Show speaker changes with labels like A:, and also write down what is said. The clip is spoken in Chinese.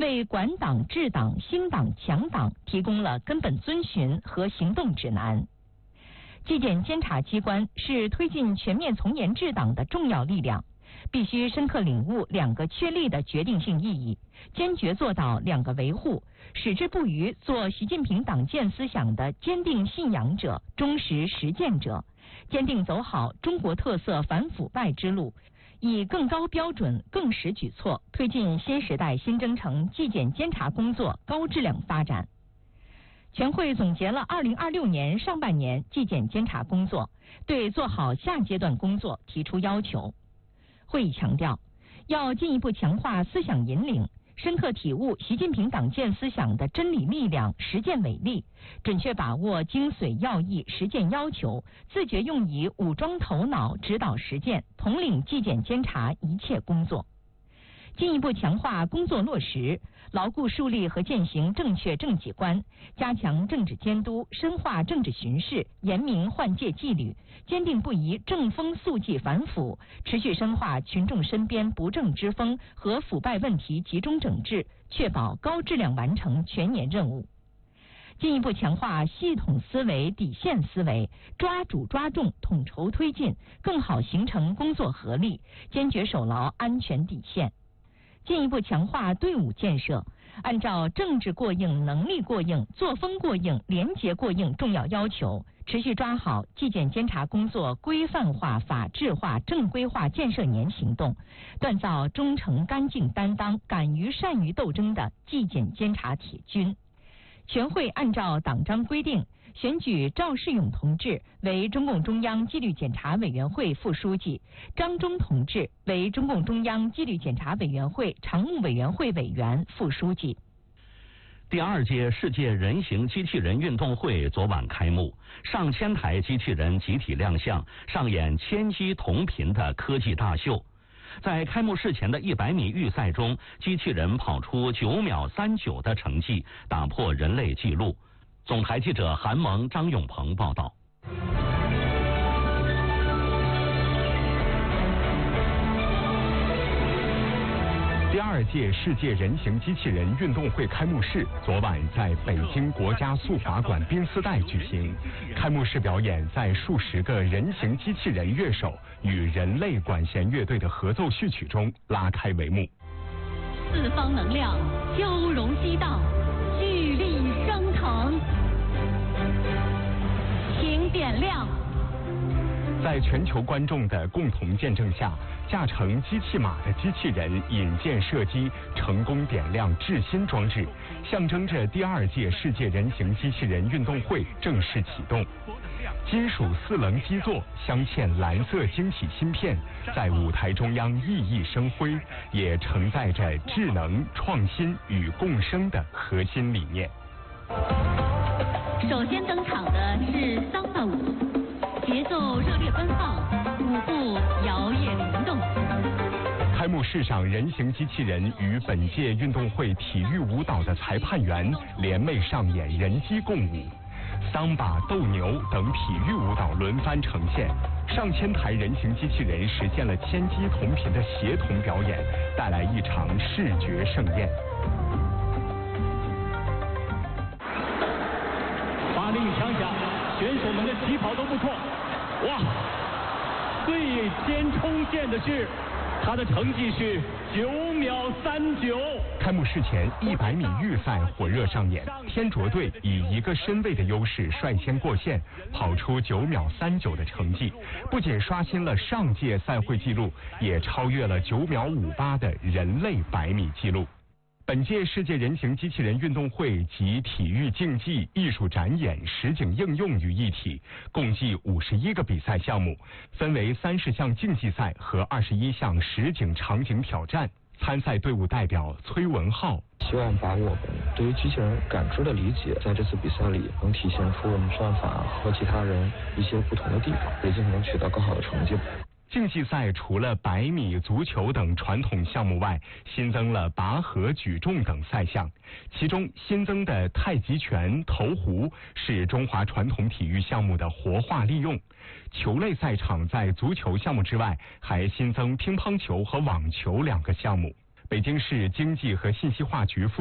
A: 为管党、治党、兴党、强党提供了根本遵循和行动指南。纪检监察机关是推进全面从严治党的重要力量，必须深刻领悟两个确立的决定性意义，坚决做到两个维护，矢志不渝做习近平党建思想的坚定信仰者、忠实实践者，坚定走好中国特色反腐败之路，以更高标准、更实举措推进新时代新征程纪检监察工作高质量发展。全会总结了2026年上半年纪检监察工作，对做好下阶段工作提出要求。会议强调，要进一步强化思想引领，深刻体悟习近平党建思想的真理力量、实践伟力，准确把握精髓要义、实践要求，自觉用以武装头脑、指导实践，统领纪检监察一切工作。进一步强化工作落实，牢固树立和践行正确政纪观，加强政治监督，深化政治巡视，严明换届纪律，坚定不移正风肃纪反腐，持续深化群众身边不正之风和腐败问题集中整治，确保高质量完成全年任务。进一步强化系统思维、底线思维，抓主抓重，统筹推进，更好形成工作合力，坚决守牢安全底线。进一步强化队伍建设，按照政治过硬、能力过硬、作风过硬、廉洁过硬重要要求，持续抓好纪检监察工作规范化、法治化、正规化建设年行动，锻造忠诚、干净担当、敢于善于斗争的纪检监察铁军。全会按照党章规定，选举赵世勇同志为中共中央纪律检查委员会副书记，张忠同志为中共中央纪律检查委员会常务委员会委员、副书记。
B: 第2届世界人形机器人运动会昨晚开幕，上千台机器人集体亮相，上演千机同频的科技大秀。在开幕式前的100米预赛中，机器人跑出9秒39的成绩，打破人类纪录。总台记者韩萌、张永鹏报道。
C: 第2届世界人形机器人运动会开幕式昨晚在北京国家速滑馆宾斯代举行。开幕式表演在数十个人形机器人乐手与人类管弦乐队的合奏序曲中拉开帷幕。
D: 四方能量交融激荡，聚力升腾。请点亮。
C: 在全球观众的共同见证下，驾乘机器马的机器人引箭射击，成功点亮智心装置，象征着第2届世界人形机器人运动会正式启动。金属4棱基座镶嵌蓝色晶体芯片，在舞台中央熠熠生辉，也承载着智能、创新与共生的核心理念。
D: 首先登场的是桑巴舞，节奏热烈奔放，舞步摇曳灵动。
C: 开幕式上，人形机器人与本届运动会体育舞蹈的裁判员联袂上演人机共舞，桑巴、斗牛等体育舞蹈轮番呈现。上千台人形机器人实现了千机同频的协同表演，带来一场视觉盛宴。
E: 发令枪响，选手们的起跑都不错。哇，最先冲线的是，他的成绩是9秒39。
C: 开幕式前100米预赛火热上演，天卓队以1个身位的优势率先过线，跑出9秒39的成绩，不仅刷新了上届赛会纪录，也超越了9秒58的人类100米纪录。本届世界人形机器人运动会集体育竞技、艺术展演、实景应用于一体，共计51个比赛项目，分为30项竞技赛和21项实景场景挑战。参赛队伍代表崔文浩
F: 希望把我们对于机器人感知的理解，在这次比赛里能体现出我们算法和其他人一些不同的地方，也尽可能取得更好的成绩。
C: 竞技赛除了100米、足球等传统项目外，新增了拔河、举重等赛项。其中新增的太极拳、投壶是中华传统体育项目的活化利用。球类赛场在足球项目之外，还新增乒乓球和网球2个项目。北京市经济和信息化局